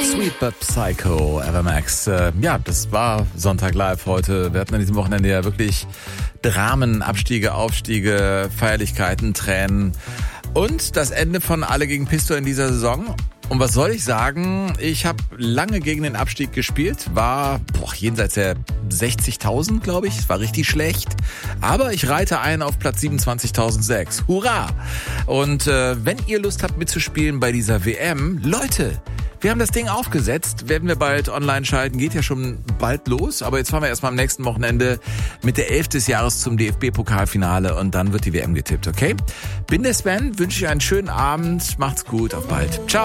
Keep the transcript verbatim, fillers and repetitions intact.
Sweet but Psycho, Evermax. Äh, ja, das war Sonntag Live heute. Wir hatten an diesem Wochenende ja wirklich Dramen, Abstiege, Aufstiege, Feierlichkeiten, Tränen und das Ende von Alle gegen Pisto in dieser Saison. Und was soll ich sagen? Ich habe lange gegen den Abstieg gespielt, war boah, jenseits der sechzigtausend, glaube ich. Es war richtig schlecht. Aber ich reite ein auf Platz siebenundzwanzigtausendsechs. Hurra! Und äh, wenn ihr Lust habt mitzuspielen bei dieser W M, Leute, wir haben das Ding aufgesetzt, werden wir bald online schalten, geht ja schon bald los, aber jetzt fahren wir erstmal am nächsten Wochenende mit der elf des Jahres zum D F B-Pokalfinale und dann wird die W M getippt, okay? Bin der Sven, wünsche ich einen schönen Abend, macht's gut, auf bald. Ciao!